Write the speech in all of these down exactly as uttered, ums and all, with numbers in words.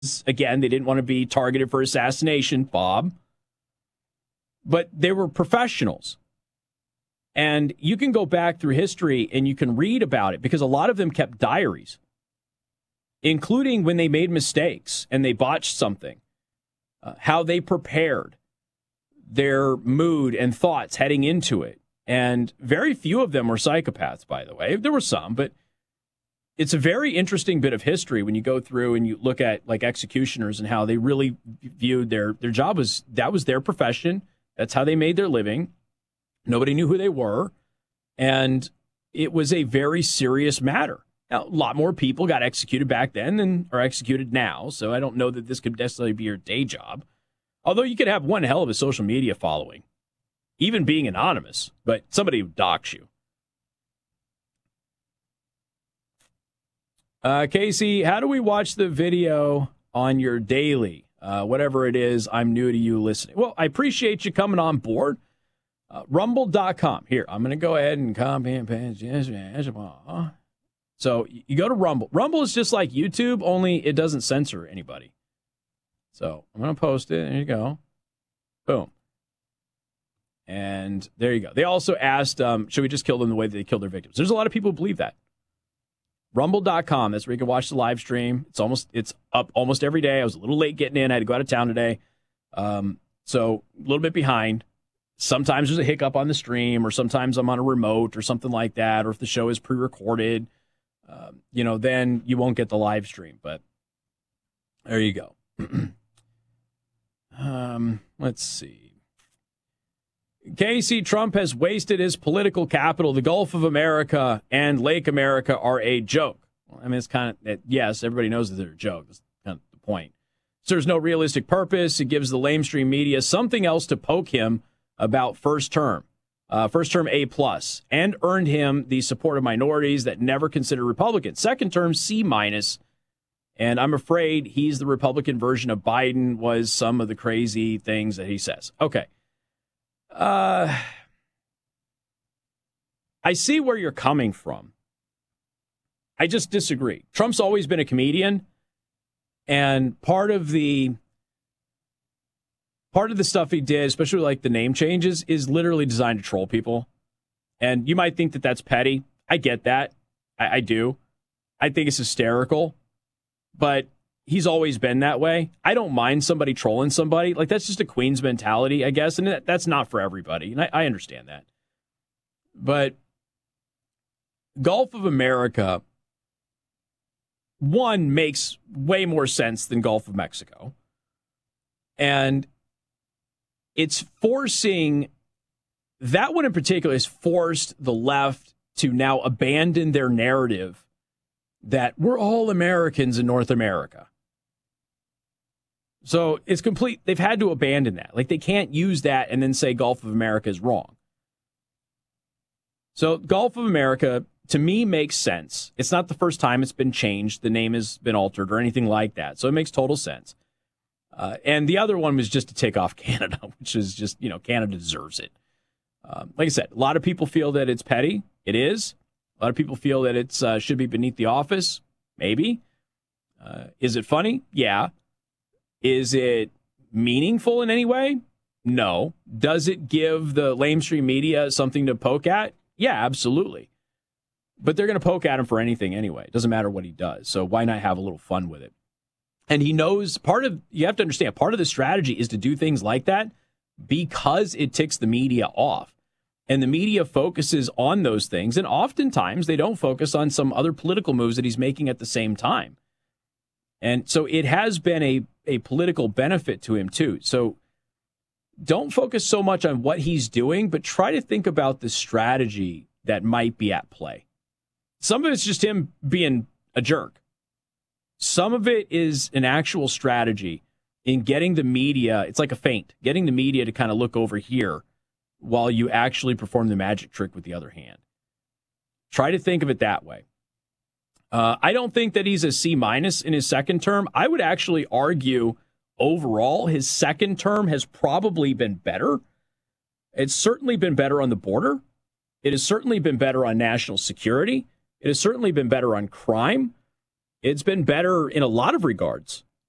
again, they didn't want to be targeted for assassination, Bob. But they were professionals. And you can go back through history and you can read about it because a lot of them kept diaries, including when they made mistakes and they botched something, uh, how they prepared, their mood and thoughts heading into it. And very few of them were psychopaths, by the way. There were some, but it's a very interesting bit of history when you go through and you look at like executioners and how they really viewed their, their job was, that was their profession. That's how they made their living. Nobody knew who they were. And it was a very serious matter. Now, a lot more people got executed back then than are executed now. So I don't know that this could necessarily be your day job. Although you could have one hell of a social media following, even being anonymous, but somebody would dox you. Uh, Casey, how do we watch the video on your daily? Uh, whatever it is, I'm new to you listening. Well, I appreciate you coming on board. Uh, rumble dot com. Here, I'm going to go ahead and copy and paste. So you go to Rumble. Rumble is just like YouTube, only it doesn't censor anybody. So I'm going to post it. There you go. Boom. And there you go. They also asked, um, should we just kill them the way that they killed their victims? There's a lot of people who believe that. rumble dot com. That's where you can watch the live stream. It's almost it's up almost every day. I was a little late getting in. I had to go out of town today. Um, so a little bit behind. Sometimes there's a hiccup on the stream, or sometimes I'm on a remote or something like that, or if the show is pre-recorded, um, you know, then you won't get the live stream. But there you go. um, let's see. Casey, Trump has wasted his political capital. The Gulf of America and Lake America are a joke. Well, I mean, it's kind of, yes, everybody knows that they're a joke. That's kind of the point. So there's no realistic purpose. It gives the lamestream media something else to poke him about first term, uh, first term A plus, and earned him the support of minorities that never considered Republicans. Second term C minus, and I'm afraid he's the Republican version of Biden, was some of the crazy things that he says. Okay. Uh, I see where you're coming from. I just disagree. Trump's always been a comedian, and part of the part of the stuff he did, especially like the name changes, is literally designed to troll people. And you might think that that's petty. I get that. I, I do. I think it's hysterical, but he's always been that way. I don't mind somebody trolling somebody. Like, that's just a Queen's mentality, I guess. And that, that's not for everybody. And I, I understand that. But Gulf of America, one, makes way more sense than Gulf of Mexico. And it's forcing, that one in particular has forced the left to now abandon their narrative that we're all Americans in North America. So it's complete. They've had to abandon that. Like, they can't use that and then say Gulf of America is wrong. So Gulf of America, to me, makes sense. It's not the first time it's been changed. The name has been altered or anything like that. So it makes total sense. Uh, and the other one was just to take off Canada, which is just, you know, Canada deserves it. Um, like I said, a lot of people feel that it's petty. It is. A lot of people feel that it uh, should be beneath the office. Maybe. Uh, is it funny? Yeah. Is it meaningful in any way? No. Does it give the lamestream media something to poke at? Yeah, absolutely. But they're going to poke at him for anything anyway. It doesn't matter what he does. So why not have a little fun with it? And he knows part of, you have to understand, part of the strategy is to do things like that because it ticks the media off. And the media focuses on those things. And oftentimes they don't focus on some other political moves that he's making at the same time. And so it has been a, a political benefit to him, too. So don't focus so much on what he's doing, but try to think about the strategy that might be at play. Some of it's just him being a jerk. Some of it is an actual strategy in getting the media, it's like a feint, getting the media to kind of look over here while you actually perform the magic trick with the other hand. Try to think of it that way. Uh, I don't think that he's a C minus in his second term. I would actually argue overall his second term has probably been better. It's certainly been better on the border. It has certainly been better on national security. It has certainly been better on crime. It's been better in a lot of regards.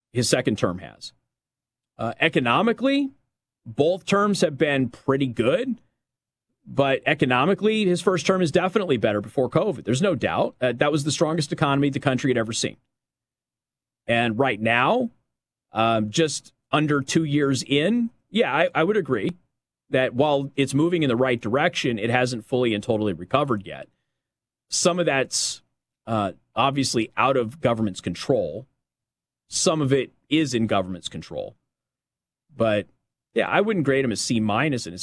his second term has. Uh, economically, both terms have been pretty good, but economically, his first term is definitely better before COVID. There's no doubt. Uh, that was the strongest economy the country had ever seen. And right now, um, just under two years in, yeah, I, I would agree that while it's moving in the right direction, it hasn't fully and totally recovered yet. Some of that's uh, obviously out of government's control. Some of it is in government's control. But, yeah, I wouldn't grade him as C minus in his